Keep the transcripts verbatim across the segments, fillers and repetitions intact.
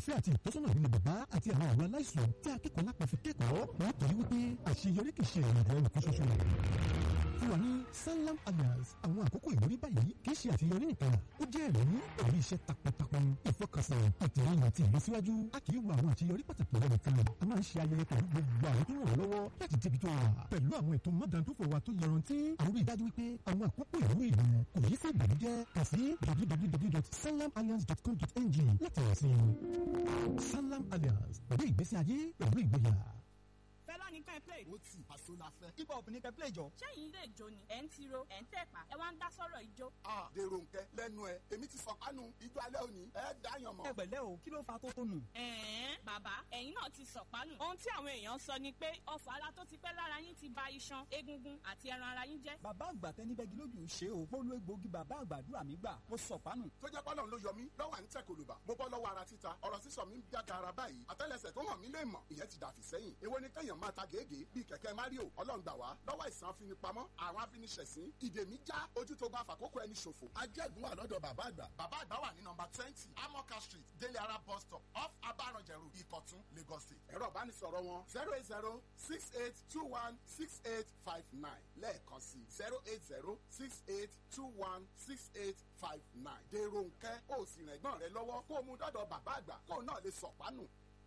ìfẹ́ àti ìtọ́sọ́nà nínú bàbá àti àwọn àwọn aláìsàn tí akẹ́kọ̀ọ́ lápá fi kẹ́kọ̀ọ́ wọ́n torí wípé àṣeyọrí kì í ṣe ìrìn àjò ẹnìkan ṣoṣo. fún wa ní Sanlam Alliance àwọn àkókò ìwúrí báyìí kì í ṣe àṣeyọrí nìkan ó jẹ́ ẹ̀rí ẹ̀rí iṣẹ́ takuntakun ìfọkànsìn ìtẹ̀lẹ́yìn àti ìlọsíwájú. a kì í wo àwọn àṣeyọrí pàtàkì rẹ̀ nìkan a máa ń ṣe ayẹyẹ pẹ̀lú gbogbo àwọn tó ràn wọ́n lọ́wọ́ láti débi tó wà pẹ̀lú àwọn ètò mọ́dàndófò wa tó yọrantí àwọn rí i dájú wípé àwọn àkókò ìwúrí rẹ̀ kò yí sí ìbànújẹ́ kà sí w w w dot sanlam alliance dot com dot n g láti rẹ̀ sí i. Sanlam Alliance pẹ̀lú ìgbésí ayé pẹ̀lú ìgboyà. Fẹ́lá ní kẹ́ play. ó ti àṣọ la fẹ́. hip hop ní kẹ́ play jọ. ṣẹ́yìn ilé ìjó ni ẹ̀ ń tiro ẹ̀ ń tẹ̀pá ẹ wá ń dá sọ́rọ̀ ìjó. a dèrò nkẹ lẹ́nu ẹ èmi ti sọkánu ijó alẹ́ òní ẹ dáyàn mọ́. ẹ pẹ̀lẹ́ o kí ló fa tó tó nù. ẹ̀ẹ́n bàbá ẹ̀yin náà ti sọ̀pánù. ohun tí àwọn èèyàn sọ ni pé ọfọ̀ ara tó ti pẹ́ lára yín ti ba iṣan egungun àti ẹran ara yín jẹ́. bàbá àgbà tẹni bẹ́gi lójú ṣe o mo lo egbòogi bàbá àgbàdúrà mi gbà mo sọ̀pánù. tó jẹ́ pọ́lọ́n ló yọ mí lọ́wọ́ à ń tẹ̀ kòlùbà mo bọ́ lọ́wọ́ ara títa ọ̀rọ̀ sísọ mi ń jága ara báyìí àtẹ́lẹsẹ̀ tó hàn mí lè mọ̀ ìyẹn ti dàfí sẹ́yìn èwo ni kẹ́yàn máa ta gèégèé bíi kẹ̀kẹ́ Mario ọlọ́run gbà wá lọ́wọ́ ìsàn afinipamọ́ àwọn afiniṣẹ̀sín ìdè mi já ojú tó bá fàkókò ẹni ṣòfò. ajẹ́gun wà lọ́dọ̀ bàbá àgbà. bàbá àgbà wà ní nọmba twenty amoka street délé ara bus stop off abaranjẹrù ìkọ̀tún Lagos State. ẹ̀rọ ìbánisọ̀rọ̀ wọn zero eight zero six eight two one six eight five nine lẹ́ẹ̀kan sí zero eight zero six eight two one six eight five nine. dèrò nkẹ́ ó sì rìn ẹ̀gbọ́n rẹ lọ́wọ́ kó o mú dọ́dọ̀ bàbá àgbà kó o náà lè sọ̀pánù.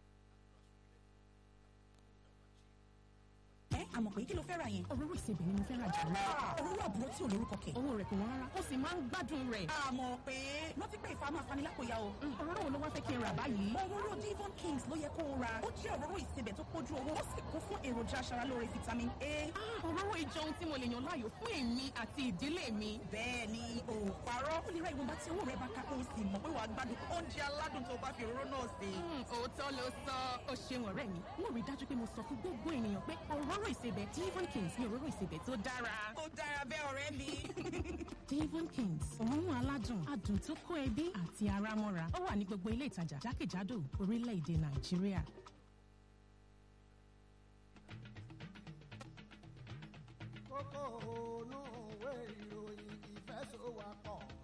ẹ àmọ̀ pé kí ló fẹ́ ra yẹn. òróró ìsebẹ̀ ni mo fẹ́ ra jù lọ. òróró àbúrò tí ò lórúkọ kẹ̀. owó rẹ̀ kò wọ́n rárá ó sì máa ń gbádùn rẹ̀. àmọ̀ pé rántí pé ìfà máa fani lápòyà o. òróró wo ló wá fẹ́ kí n rà báyìí. òróró Devon Kings ló yẹ kó o ra. ó jẹ́ òróró ìsebẹ̀ tó pójú owó ó sì kún fún èròjà aṣaralóore vitamin A. òróró ìjọ ohun tí mo lè yàn láàyò fún èmi àti ìdílé mi. bẹ́ẹ̀ ni o parọ́. ó lè ra ìwọ̀nba tí owó rẹ̀ bá ká kó o sì mọ̀ pé wàá gbádùn oúnjẹ aládùn tó bá fi òróró náà sè. òótọ́ ló sọ ó ṣeun ọ̀rẹ́ mi mo rí dájú pé mo sọ fún gbogbo ènìyàn pé òróró ìsebẹ̀ Devon Kings ní òróró ìsebẹ̀ tó dára. ó dára bẹ́ẹ̀ ọ̀rẹ́ mi. Devon Kings òórùn aládùn adùn tó kó ẹbí àti ara mọ́ra ó wà ní gbogbo ilé ìtajà jákèjádò orílẹ̀-èdè Nàìjíríà. kókó ònú ìwé ìròyìn ìfẹ́sọ̀wọ́pọ̀.